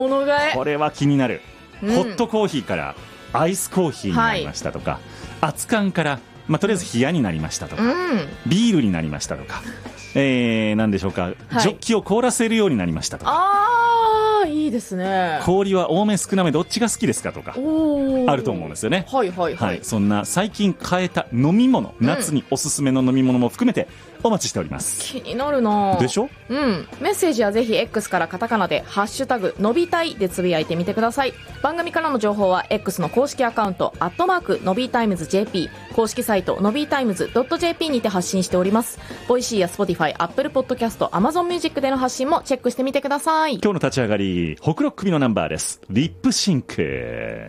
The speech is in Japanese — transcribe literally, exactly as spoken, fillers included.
ものがえこれは気になる、 うん、 ホットコーヒーからアイスコーヒーになりましたとか、はい、熱燗から、まあ、とりあえず冷やになりましたとか、うん、ビールになりましたとか、えー、何でしょうか、はい、ジョッキを凍らせるようになりましたとか、 あーいいですね。 氷は多め少なめどっちが好きですかとかあると思うんですよね。 はいはいはい、はい、 そんな最近変えた飲み物、うん、夏におすすめの飲み物も含めてお待ちしております。 気になるなでしょ。 うん。メッセージはぜひ X からカタカナでハッシュタグのびたいでつぶやいてみてください。番組からの情報は X の公式アカウントアットマークのびータイムズ ジェーピー 公式サイトのびータイムズ ドット ジェーピー にて発信しております。ボイシーや Spotify、Apple Podcast、Amazon Music での発信もチェックしてみてください。 今日の立ち上がり、北ロック組のナンバーです。リップシンク。